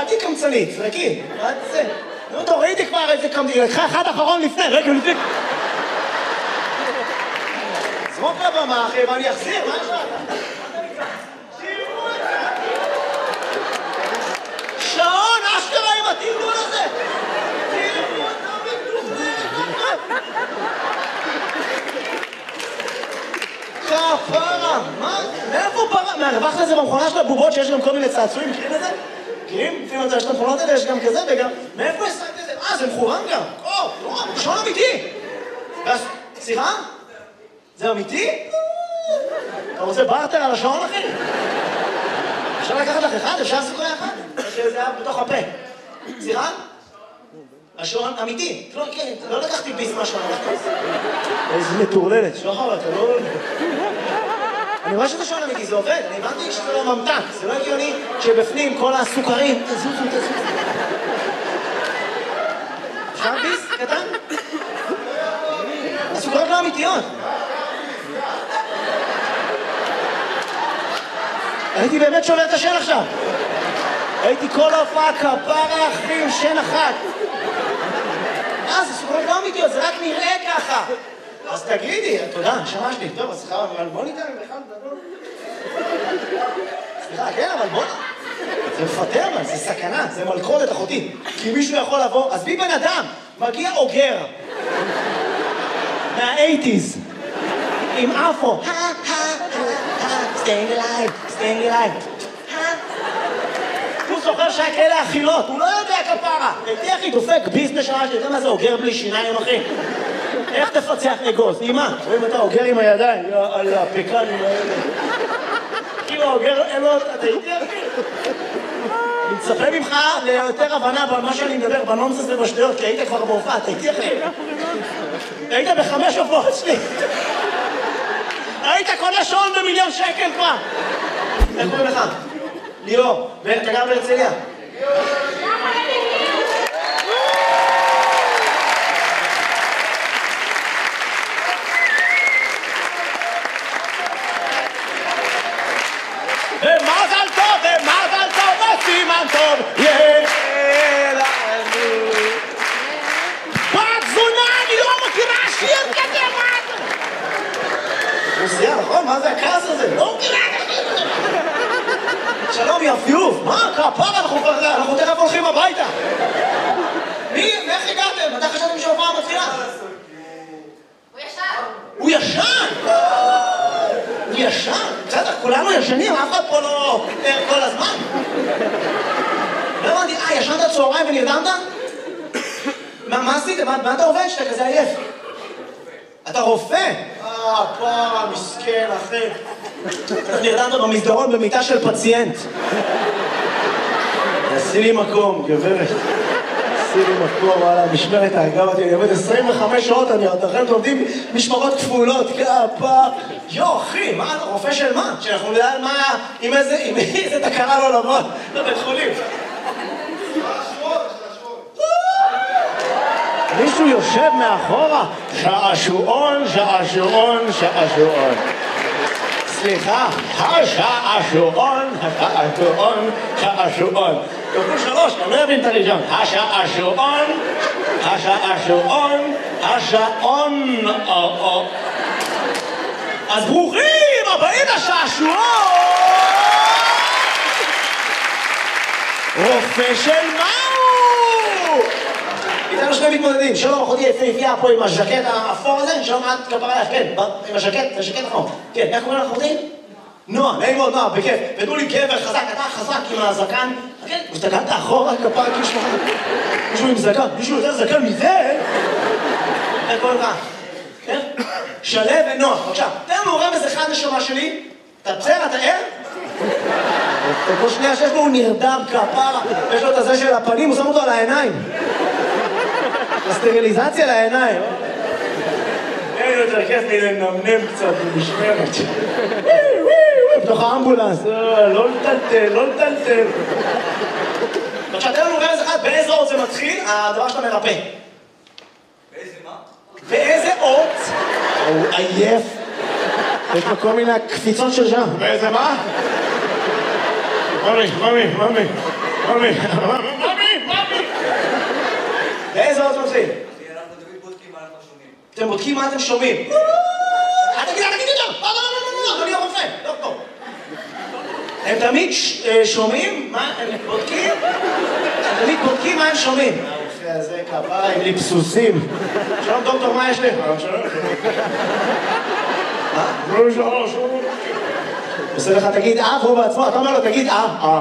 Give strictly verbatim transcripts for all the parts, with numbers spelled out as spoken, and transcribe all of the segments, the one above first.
תהיי קמצנית, זרקי. מה זה? נו, תורידי כבר איזה קמצנית. לקחה אחד אחרון לפני, רגע, לפני. זרוק לבמה, אחי, ואני אחזיר, מה יש לך? שעון, אשכרה עם התרגול הזה! תראו אותה מתוכנית! כפרה, מה? מאיפה פרה? מהרווחת לזה במכונה של הבובות שיש גם כל מיני צעצועים, מכירים את זה? מכירים? לפעמים יש את המכונות האלה, יש גם כזה וגם... מאיפה השגת את זה? אה, זה מכוון גם! או, נורא, שעון אמיתי! סליחה? זה אמיתי? אתה רוצה בארטר על השעון, אחי? אפשר לקחת לך אחד? אפשר לעשות לך אחד? או שזה היה בתוך הפה. סליחה? השעון אמיתי. לא, כן, לא לקחתי ביס מהשעון, לקחתי ביס. איזה מטורללת, שוחר, אתה לא... אני רואה שזה שעון אמיתי, זה עובד. אני הבנתי שזה לא ממתק. זה לא הגיוני שבפנים כל הסוכרים... תזוזו, תזוזו. אפשר ביס קטן? הסוכרות לא אמיתיות. הייתי באמת שובר את השן עכשיו. הייתי כל ההופעה כפרה אחי עם שן אחת. אה, זה סוכרות לא אמיתיות, זה רק נראה ככה. אז תגידי, תודה, שמשתי. טוב, אז סליחה, אבל בוא ניתן בכלל גדול. סליחה, כן, אבל בוא... זה מפטר, אבל זה סכנה, זה מלכודת אחותי. כי מישהו יכול לבוא, אז בי בן אדם, מגיע אוגר. מה-שמונים. עם אפו. staying alive, staying alive. הוא זוכר שהיה כאלה אכילות, הוא לא יודע כפרה. הייתי אחי דופק ביזנס שעה שאתה יודע מה זה אוגר בלי שיניים אחי? איך תפצח אגוז? אימא, רואים אתה אוגר עם הידיים, על הפקנים האלה. כאילו אוגר אלות, אתה הייתי אחי? אני מצפה ממך ליותר הבנה במה שאני מדבר, בנונסס ובשטויות, כי היית כבר בהופעה, אתה הייתי אחי? היית בחמש הופעות שלי. היית קונה שעון במיליון שקל כבר! איך קוראים לך? ליאור, ואתה גר בהרצליה? ומזל טוב, ומזל טוב, וסימן טוב, יהיה לנו. בת זונה, אני לא מכירה שיר כזה, מה זה? רוסיה, נכון? מה זה הכעס הזה? לא מכירה את השיר כזה. שלום, יפיוף. מה? כפרה, אנחנו תכף הולכים הביתה. מי? איך הגעתם? אתה חשבתם שההופעה מתחילה? הוא ישן. הוא ישן? הוא ישן? בסדר, כולנו ישנים, אף אחד פה לא ער כל הזמן. לא הבנתי, אה, ישנת צהריים ונרדמת? מה עשית? מה אתה עובד שאתה כזה עייף? אתה רופא? אה, פרה, מסכן, אחי. אתה נרדמת במסדרון במיטה של פציינט. עשי לי מקום, גברת. עשי לי מקום, וואלה, משמרת ההגה אותי, אני עובד עשרים וחמש שעות, אני אתכם עובדים משמרות כפולות, כפה. יו, אחי, מה, אתה רופא של מה? שאנחנו נדע על מה, עם איזה, עם איזה תקרה לא לבוא, לבית חולים. מישהו יושב מאחורה, שעשועון, שעשועון, שעשועון. סליחה, השעשועון, השעשועון, שעשועון. תוכלו שלוש, אני לא אבין את הראשון. השעשועון, השעשועון, השעון. אז ברוכים הבאים לשעשועון! רופא של מהו? איתנו שני מתמודדים, שלום אחותי יפהפייה פה עם הז'קט האפור הזה, שלום את כפרה לך, כן, עם הז'קט, זה ז'קט נכון. כן, איך קוראים לך אחותי? נועה, נעים מאוד, נועה, בכיף. ותנו לי גבר חזק, אתה חזק עם הזקן. כן, הסתכלת אחורה כפרה כאילו שלך. מישהו עם זקן, מישהו יותר זקן מזה? איך קוראים לך? כן? שלו ונועה, בבקשה. תן לנו רמז אחד נשמה שלי. אתה בסדר, אתה ער? כל שנייה שיש לו הוא נרדם כפרה, יש לו את הזה של הפנים, הוא שם אותו על העיניים. הסטריליזציה לעיניים. אין יותר כיף לי לנמנם קצת במשמרת. בתוך האמבולנס, לא לטלטל, לא לטלטל. עכשיו, תן לנו רמז אחד, באיזה אות זה מתחיל, הדבר שאתה מרפא. באיזה מה? באיזה אות? הוא עייף. יש לו כל מיני קפיצות של שם. באיזה מה? ממי, ממי, ממי. ממי, ממי, ממי. באיזה עוד מתחיל? אנחנו תמיד בודקים מה אנחנו שומעים. אתם בודקים מה אתם שומעים. אל תגיד, אל תגיד את זה! לא, לא, לא, לא, אדוני הרופא, דוקטור. הם תמיד שומעים מה הם בודקים? הם תמיד בודקים מה הם שומעים. הרופא הזה כפיים לי פסוסים. שלום דוקטור, מה יש לי? שלום. מה? לא, שלום, שלום. עושה לך, תגיד אה, והוא בעצמו, אתה אומר לו, תגיד אה, אה.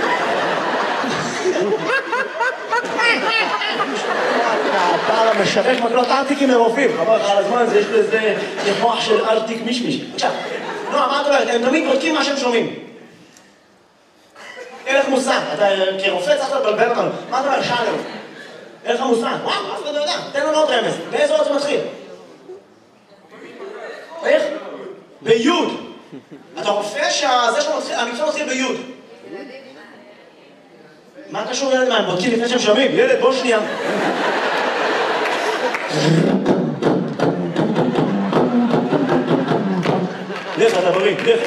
הפער המשווק מקלות ארטיקים מרופאים. חבל לך על הזמן, יש לזה מוח של ארטיק מישמיש. עכשיו, נועה, מה את אומרת? הם תמיד בודקים מה שהם שומעים. אין לך מושג. אתה כרופא צריך לבלבל אותנו. מה אתה אומר? שאלה לו. אין לך מושג. וואו, אף אחד לא יודע. תן לנו עוד רמז. באיזה עוד זה מתחיל? איך? ביוד. אתה רופא שזה שהמקצוע מתחיל ביוד. מה קשור ילד? מה, הם בודקים לפני שהם שומעים? ילד, בוא שנייה. לך, אתה בריא, לך.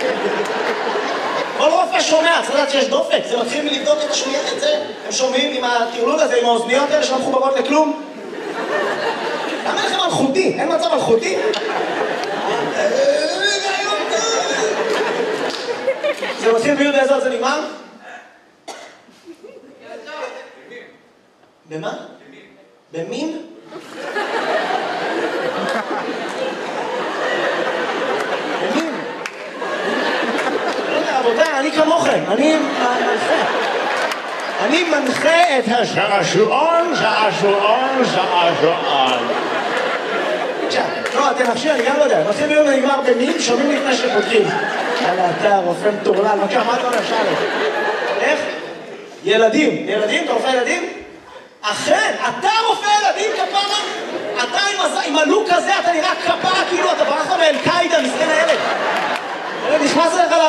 כל רופא שומע, צריך לדעת שיש דופק. זה מתחיל מלבדוק את השמיעה, את זה. הם שומעים עם הטרלול הזה, עם האוזניות האלה שלא מחוברות לכלום. למה לכם מלכותי? אין מצב מלכותי? זה מתחיל ביוד איזה עוד זה נגמר? במה? במין? במין? לא יודע, רבותיי, אני כמוכם, אני מנחה. אני מנחה את השעשועון, שעשועון, שעשועון. עכשיו, לא, אתם נפשי, אני גם לא יודע. מתחיל ביום ונגמר במין, שומעים לפני שפותחים. יאללה, אתה רופא מטורלל, מה אתה אומר, שאלה? איך? ילדים. ילדים? אתה רופא ילדים? אכן, אתה רופא ילדים כפרה? אתה עם הלוק הזה, אתה נראה כפרה כאילו אתה ברח מאל-קאידה, מסכן הילד. הילד נכנס אליך ל...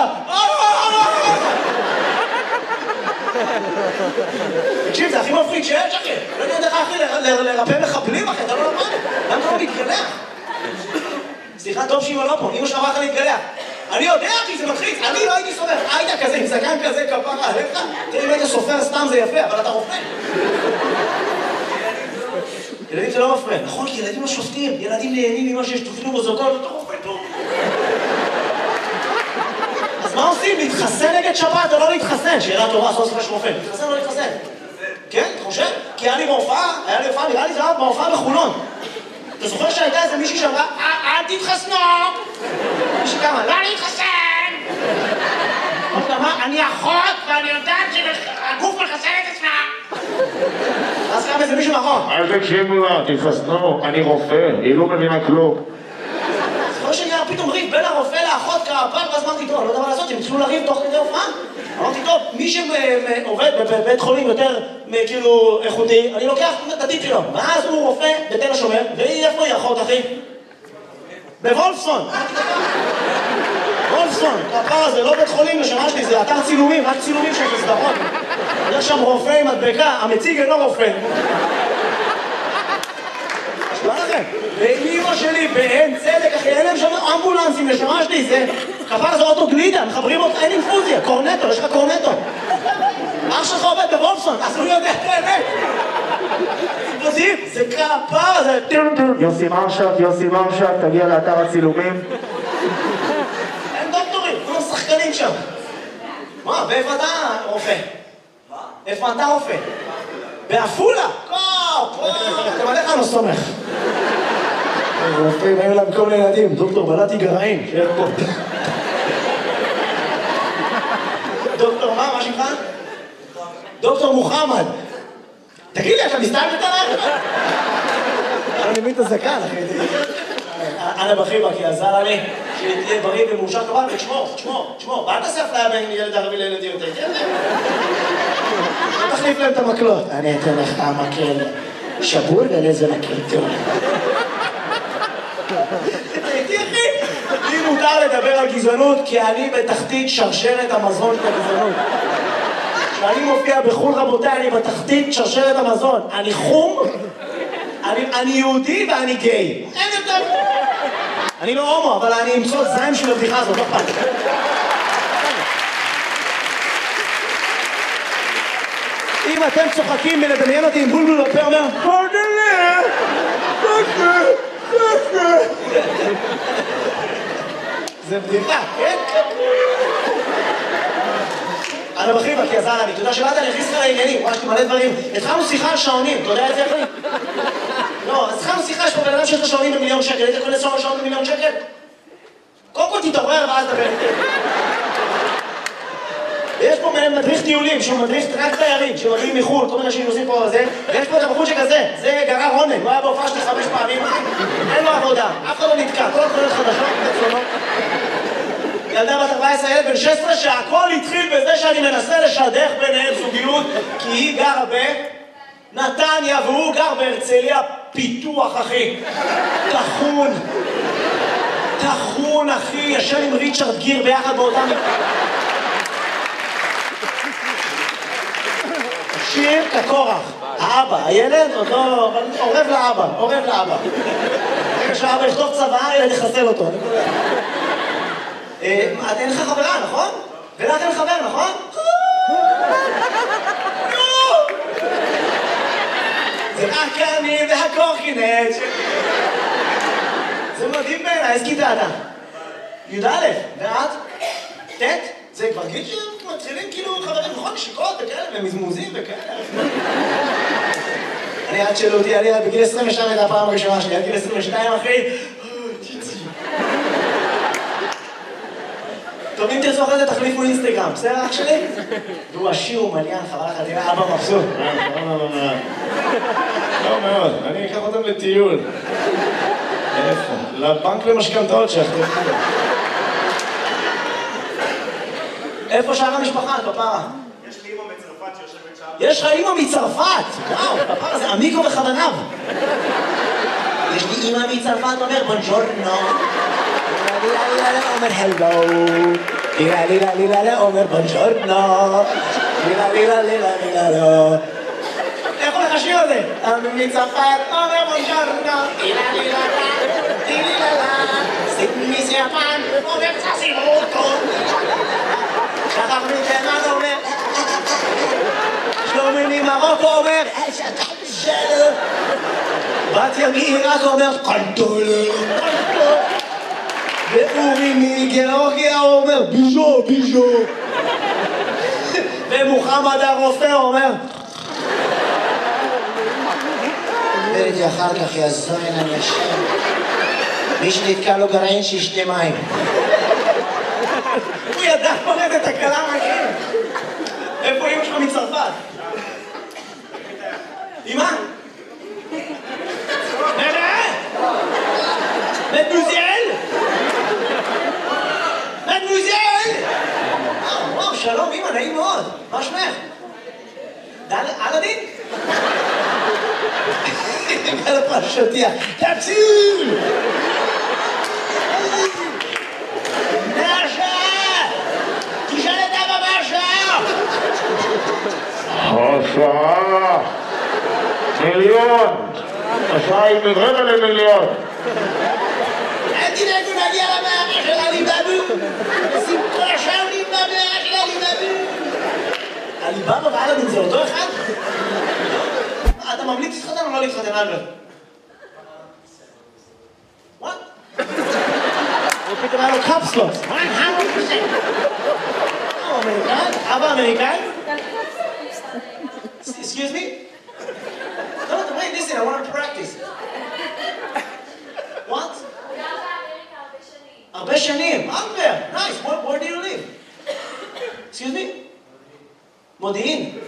תקשיב, זה הכי מפחיד שיש, אחי. לא יודע איך אחי לרפא מחבלים, אחי, אתה לא למד. למה אתה לא מתגלח? סליחה, טוב שאמא לא פה, אמא שלך אמרה לך להתגלח. אני יודע, אחי, זה מלחיץ. אני לא הייתי סופר. הייתה כזה, עם זקן כזה, כפרה עליך. תראה, אם היית סופר סתם זה יפה, אבל אתה רופא. ילדים זה לא מפריע. נכון, כי ילדים לא שופטים. ילדים נהנים ממה שיש תוכנו מוזוקות, אתה רופא טוב. אז מה עושים? להתחסן נגד שבת או לא להתחסן? שאלה טובה, סוף סוף יש רופא. להתחסן או לא להתחסן? כן, אתה חושב? כי היה לי בהופעה, היה לי הופעה, נראה לי זה היה בהופעה בחולון. אתה זוכר שהייתה איזה מישהי שאמרה, אל תתחסנו! מישהי כמה, לא להתחסן! אמרה, אני אחות ואני יודעת שהגוף מחסן את עצמה! אז קם איזה מישהו מאחור. אל תקשיבו לה, תתחסנו, אני רופא, היא לא מבינה כלום. זוכר שנראה פתאום ריב בין הרופא לאחות כפר, ואז אמרתי, טוב, אני לא יודע מה לעשות, הם התחילו לריב תוך כדי הופעה. אמרתי, טוב, מי שעובד בבית חולים יותר כאילו איכותי, אני לוקח את הטיפ שלו. ואז הוא רופא בתל השומר, והיא איפה היא אחות, אחי? בוולפסון. וולפסון, הפער הזה, לא בית חולים לשמה שלי, זה אתר צילומים, רק צילומים של סדרות. יש שם רופא עם מדבקה, המציג אינו רופא. נשמע לכם? ואמא שלי באין צדק, אחי, אין להם שם אמבולנסים לשמה שלי, זה... כפר זה אוטו גלידה, מחברים אותך, אין אינפוזיה, קורנטו, יש לך קורנטו. אח שלך עובד בוולפסון, אז הוא יודע את האמת. זה כפר, זה... יוסי מרשק, יוסי מרשק, תגיע לאתר הצילומים. אין דוקטורים, כולם שחקנים שם. מה, ואיפה אתה רופא? מה? איפה אתה רופא? בעפולה? פה, פה, אתם עליך לא סומך. רופאים, היו להם כל מיני ילדים, דוקטור בלעתי גרעין, שיהיה פה. דוקטור מה, מה שמך? דוקטור מוחמד. תגיד לי, אתה מסתלבט עליי? אני מבין את הזקן, אחי. אנה בחיבה, כי עזר לי שתהיה בריא ומאושר כבל, ותשמור, תשמור, תשמור. ואל תעשה אפליה בין ילד ערבי לילדים יותר, כן? תחליף להם את המקלות. אני אתן לך המקל שבור ולאיזה מקל טוב. תראי, אחי, לי מותר לדבר על גזענות, כי אני בתחתית שרשרת המזון של הגזענות. כשאני מופיע בחול, רבותיי, אני בתחתית שרשרת המזון. אני חום, אני, אני יהודי ואני גיי. אין יותר. אני לא הומו, אבל אני אמצוא זין של הבדיחה הזאת, לא פעם. אם אתם צוחקים מלדמיין אותי עם בולבול בפה אומר פרגלה, פרגלה, פרגלה. זה בדיחה, כן? אנא בחיבה, כי עזר לי. אתה יודע שבאת להכניס לך לעניינים, ממש מלא דברים. התחלנו שיחה על שעונים, אתה יודע את זה איך לי? לא, אז התחלנו שיחה, יש פה בן אדם שיש לו שעונים במיליון שקל. היית יכול לסוע שעון במיליון שקל? קודם כל תתעורר ואז דבר איתי. ויש פה מדריך טיולים, שהוא מדריך רק תיירים, שמגיעים מחו"ל, כל מיני אנשים עושים פה זה, ויש פה את הבחור שכזה, זה גרר רונן, הוא היה בהופעה שלי חמש פעמים, אין לו עבודה, אף אחד לא נתקע, כל התחולות חדשות, תצלונות. ילדה בת ארבע עשרה, ילד בן שש עשרה, שהכל התחיל בזה שאני מנסה לשדך ביניהם זוגיות, כי היא גרה בנתניה והוא גר בהרצליה פיתוח, אחי. תחון. תחון, אחי, ישן עם ריצ'רד גיר ביחד באותם... שיר כקורח. האבא, הילד עוד לא... עורב לאבא, עורב לאבא. רגע שהאבא יכתוב צבא, ילד יחסל אותו. אין לך חברה, נכון? ולך אין חבר, נכון? זה רק אני והקורקינט. זה מדהים בעיניי, איזה כיתה אתה? י"א, ואת? ט'? זה כבר גיל שמתחילים כאילו חברים, נכון? נשיקות וכאלה, ומזמוזים וכאלה. אני עד שאלו אותי, אני בגיל עשרים ושתיים הייתה הפעם הראשונה שלי, עד גיל עשרים ושתיים אחי. טוב, אם תרצו אחרי זה תחליפו אינסטגרם, בסדר אח שלי? והוא עשיר ומליין, חבל לך, תראה, אבא מבסוט. לא מאוד, אני אקח אותם לטיול. איפה? לבנק למשכנתאות שאחרי. איפה שאר המשפחה, כפרה? יש לי אמא מצרפת שיושבת שם. יש לך אמא מצרפת! וואו, כפרה, זה עמיקו בכוונב. יש לי אמא מצרפת, אומר בונג'ורנו. אומר הלו. לילה לילה לילה אומר בונג'ורנו. לילה לילה לילה לילה לא. איך הולך השיר הזה? אמא מצרפת, אומר בונג'ורנו. לילה לילה לילה לילה. סימי סיאפן, אומר צסימוטו. שחר מתימן אומר שלומי ממרוקו אומר שלו בתיה מעיראק אומר קנטולה ואורי מגיאורגיה אומר ביז'ו ביז'ו ומוחמד הרופא אומר וראיתי אחר כך יזוין אנשים מי שנתקע לו גרעין שישתה מים הוא ידע פורט את הקלה מהכם. איפה אמא שלך מצרפת? אמא? נראה? מדמוזל? מדמוזל? וואו, שלום אמא, נעים מאוד. מה שמך? אלאדין? על הפרשותיה. תציל! השעה מיליון, השעה היא מרבע למיליון. אל תדאגו נגיע למאה של עליבאבו. שים כל השעונים במאה של עליבאבו. עליבאבו ואלאדין זה אותו אחד? אתה ממליץ להתחתן או לא להתחתן, אלברט? וואט? הוא פתאום היה לו קפסלוט. אמריקאי? אבא אמריקאי? Excuse me? No, no, wait, listen, I want to practice. What? הרבה שנים. Albert, nice. Where, where do you live? Excuse me? מודיעין.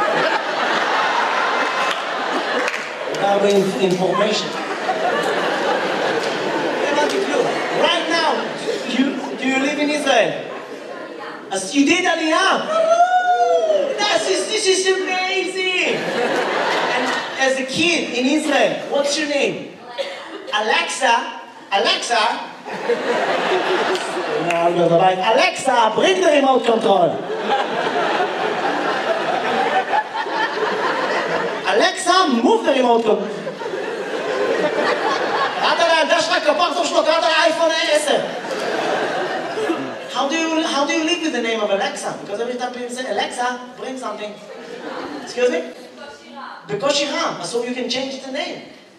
הרבה information. Right now, you, do you live in Israel? As you did Aliyah. This is, this is amazing! And as a kid in Israel, what's your name? Alexa. Alexa? Alexa, bring the remote control. Alexa, move the remote control. קראת לילדה שלך כפר טוב שלו, קראת לאייפון עשר. How do you how do you live with the name of Alexa? Because every time people say Alexa, bring something. Excuse me? בקושי רם. So you can change the name.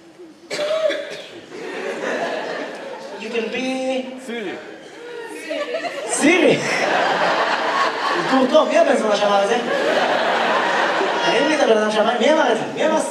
You can be... סירי. סירי. אזכור טוב, מי הבן זונה שאמר את זה? תגיד לי את הבן אדם שאמר, מי אמר את זה? מי אמר